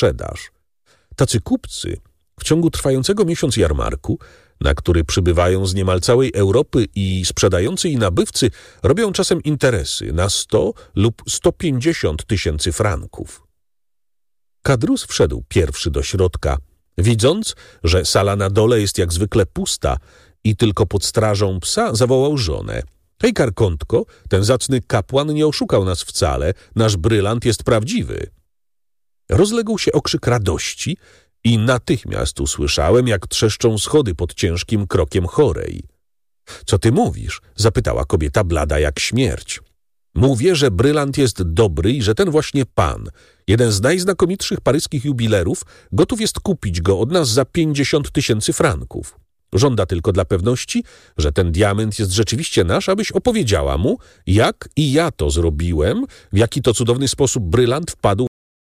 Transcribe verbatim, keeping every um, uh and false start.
sprzedaż. Tacy kupcy w ciągu trwającego miesiąc jarmarku, na który przybywają z niemal całej Europy i sprzedający i nabywcy robią czasem interesy na sto lub sto pięćdziesiąt tysięcy franków. Kadrus wszedł pierwszy do środka, widząc, że sala na dole jest jak zwykle pusta i tylko pod strażą psa zawołał żonę. Hej, karkątko, ten zacny kapłan nie oszukał nas wcale, nasz brylant jest prawdziwy. Rozległ się okrzyk radości i natychmiast usłyszałem, jak trzeszczą schody pod ciężkim krokiem chorej. Co ty mówisz? Zapytała kobieta blada jak śmierć. Mówię, że brylant jest dobry i że ten właśnie pan, jeden z najznakomitszych paryskich jubilerów, gotów jest kupić go od nas za pięćdziesiąt tysięcy franków. Żąda tylko dla pewności, że ten diament jest rzeczywiście nasz, abyś opowiedziała mu, jak i ja to zrobiłem, w jaki to cudowny sposób brylant wpadł